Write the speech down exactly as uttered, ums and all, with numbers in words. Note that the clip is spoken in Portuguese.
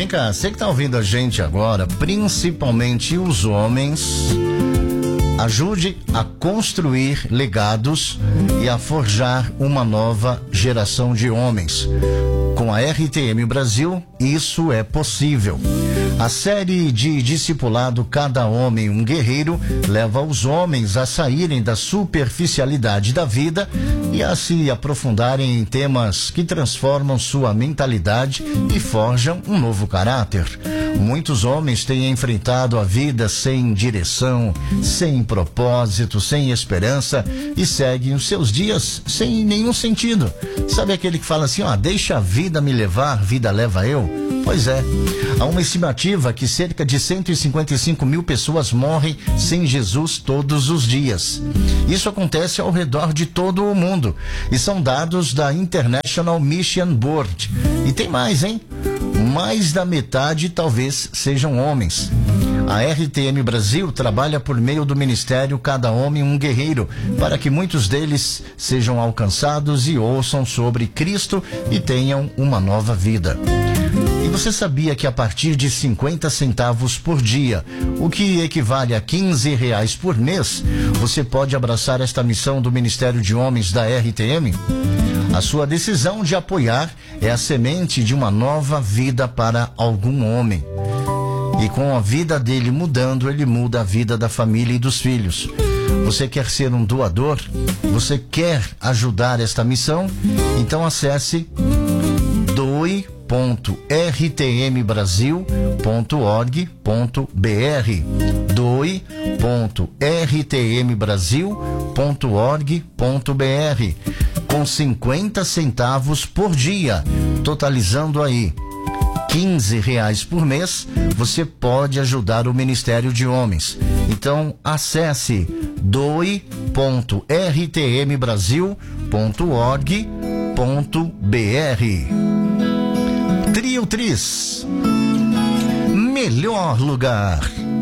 vem cá, você que tá ouvindo a gente agora, principalmente os homens, ajude a construir legados e a forjar uma nova geração de homens. Com a R T M Brasil, isso é possível. A série de discipulado Cada Homem um Guerreiro leva os homens a saírem da superficialidade da vida e a se aprofundarem em temas que transformam sua mentalidade e forjam um novo caráter. Muitos homens têm enfrentado a vida sem direção, sem propósito, sem esperança e seguem os seus dias sem nenhum sentido. Sabe aquele que fala assim, ó, deixa a vida me levar, vida leva eu? Pois é, há uma estimativa que cerca de cento e cinquenta e cinco mil pessoas morrem sem Jesus todos os dias. Isso acontece ao redor de todo o mundo e são dados da International Mission Board. E tem mais, hein? Mais da metade talvez sejam homens. A R T M Brasil trabalha por meio do Ministério Cada Homem um Guerreiro, para que muitos deles sejam alcançados e ouçam sobre Cristo e tenham uma nova vida. E você sabia que a partir de cinquenta centavos por dia, o que equivale a quinze reais por mês, você pode abraçar esta missão do Ministério de Homens da R T M? A sua decisão de apoiar é a semente de uma nova vida para algum homem. E com a vida dele mudando, ele muda a vida da família e dos filhos. Você quer ser um doador? Você quer ajudar esta missão? Então acesse doe ponto r t m brasil ponto org ponto b r doe ponto r t m brasil ponto org ponto b r com cinquenta centavos por dia, totalizando aí quinze reais por mês, você pode ajudar o Ministério de Homens. Então acesse doe ponto r t m brasil ponto org ponto b r. Trio Tris, melhor lugar.